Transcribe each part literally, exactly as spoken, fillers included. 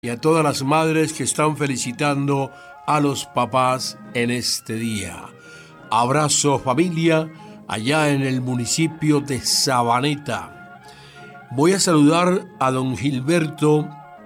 y a todas las madres que están felicitando a los papás en este día. Abrazo familia allá en el municipio de Sabaneta. Voy a saludar a don Gilberto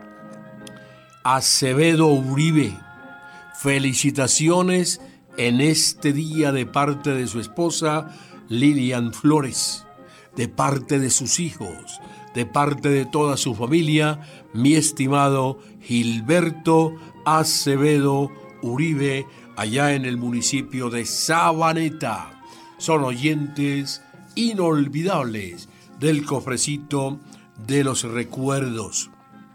Acevedo Uribe. Felicitaciones en este día de parte de su esposa Lilian Flores, de parte de sus hijos, de parte de toda su familia, mi estimado Gilberto Acevedo Uribe, allá en el municipio de Sabaneta. Son oyentes inolvidables del cofrecito de los recuerdos.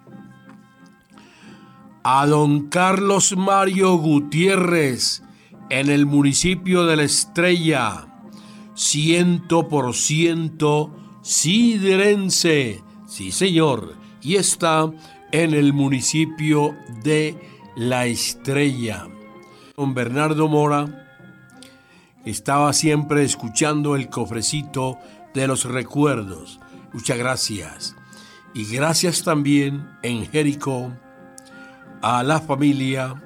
A don Carlos Mario Gutiérrez, en el municipio de La Estrella, ciento por ciento siderense, sí señor, y está en el municipio de La Estrella. Don Bernardo Mora estaba siempre escuchando el cofrecito de los recuerdos. Muchas gracias. Y gracias también en Jericó a la familia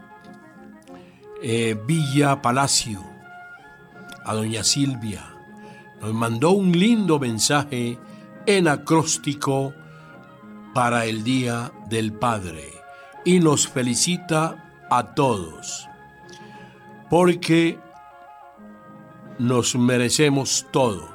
eh, Villa Palacio, a doña Silvia. Nos mandó un lindo mensaje en acróstico para el Día del Padre y nos felicita a todos porque nos merecemos todo: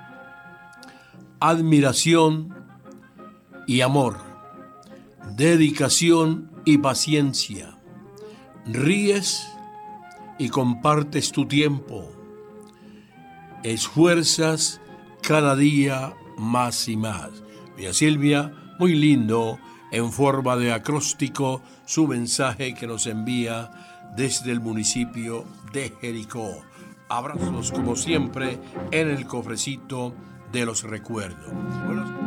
admiración y amor, dedicación y paciencia. Ríes y compartes tu tiempo, esfuerzas cada día más y más. Doña Silvia, muy lindo, en forma de acróstico, su mensaje que nos envía desde el municipio de Jericó. Abrazos como siempre en el cofrecito de los recuerdos. Buenos